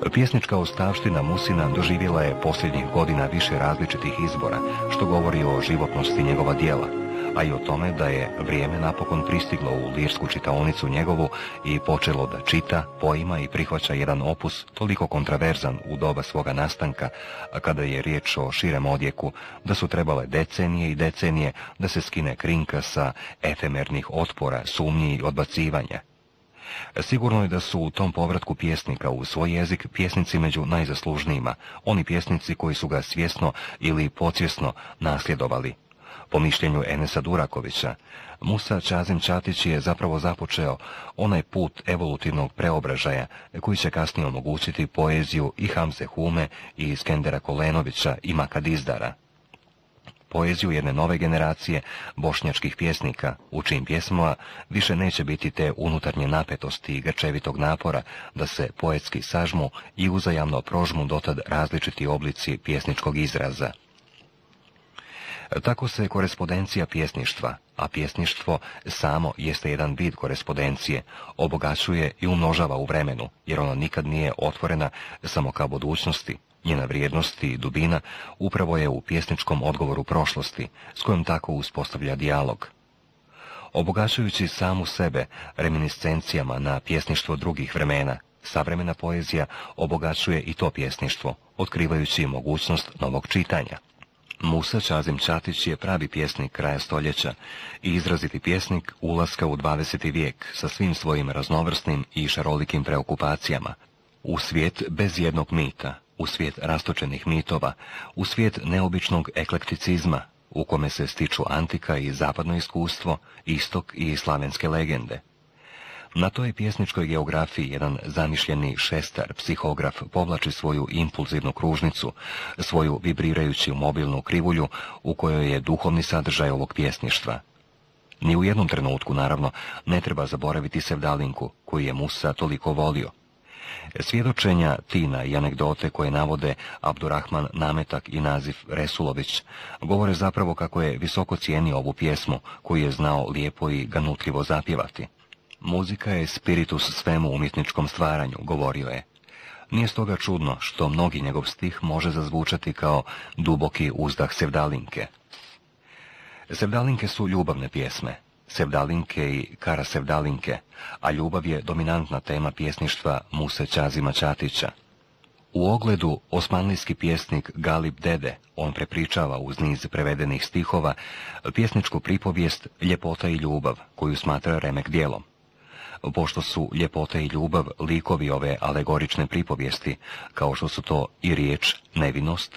Pjesnička ostavština Musina doživjela je posljednjih godina više različitih izbora, što govori o životnosti njegova djela, a i o tome da je vrijeme napokon pristiglo u lirsku čitaonicu njegovu i počelo da čita, poima i prihvaća jedan opus toliko kontraverzan u doba svoga nastanka, kada je riječ o širem odjeku, da su trebale decenije i decenije da se skine krinka sa efemernih otpora, sumnji i odbacivanja. Sigurno je da su u tom povratku pjesnika u svoj jezik pjesnici među najzaslužnijima, oni pjesnici koji su ga svjesno ili podsvjesno nasljedovali. Po mišljenju Enesa Durakovića, Musa Čazim Čatić je zapravo započeo onaj put evolutivnog preobražaja koji će kasnije omogućiti poeziju i Hamze Hume i Skendera Kolenovića i Maka Dizdara. Poeziju jedne nove generacije bošnjačkih pjesnika, u čijim pjesmama više neće biti te unutarnje napetosti i grčevitog napora da se poetski sažmu i uzajamno prožmu dotad različiti oblici pjesničkog izraza. Tako se korespondencija pjesništva, a pjesništvo samo jeste jedan vid korespondencije, obogaćuje i umnožava u vremenu, jer ona nikad nije otvorena samo ka budućnosti. Njena vrijednost i dubina upravo je u pjesničkom odgovoru prošlosti, s kojom tako uspostavlja dijalog. Obogaćujući samu sebe reminiscencijama na pjesništvo drugih vremena, savremena poezija obogaćuje i to pjesništvo, otkrivajući mogućnost novog čitanja. Musa Čazim Čatić je pravi pjesnik kraja stoljeća i izraziti pjesnik ulaska u 20. vijek sa svim svojim raznovrsnim i šarolikim preokupacijama, u svijet bez jednog mita, u svijet rastočenih mitova, u svijet neobičnog eklekticizma, u kome se stiču antika i zapadno iskustvo, istok i slavenske legende. Na toj pjesničkoj geografiji jedan zamišljeni šestar, psihograf, povlači svoju impulzivnu kružnicu, svoju vibrirajuću mobilnu krivulju u kojoj je duhovni sadržaj ovog pjesništva. Ni u jednom trenutku, naravno, ne treba zaboraviti Sevdalinku, koju je Musa toliko volio. Svjedočenja, tina i anegdote koje navode Abdurrahman Nametak i Nazif Resulović govore zapravo kako je visoko cijenio ovu pjesmu koju je znao lijepo i ganutljivo zapjevati. Muzika je spiritus svemu umjetničkom stvaranju, govorio je. Nije stoga čudno što mnogi njegov stih može zazvučati kao duboki uzdah Sevdalinke. Sevdalinke su ljubavne pjesme, Sevdalinke i Kara Sevdalinke, a ljubav je dominantna tema pjesništva Muse Čazima Čatića. U ogledu osmanlijski pjesnik Galip Dede, on prepričava uz niz prevedenih stihova pjesničku pripovijest Ljepota i ljubav, koju smatra remek djelom. Pošto su ljepota i ljubav likovi ove alegorične pripovijesti, kao što su to i riječ, nevinost,